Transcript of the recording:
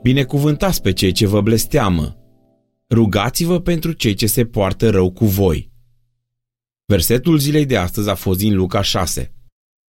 Binecuvântați pe cei ce vă blesteamă. Rugați-vă pentru cei ce se poartă rău cu voi. Versetul zilei de astăzi a fost din Luca 6.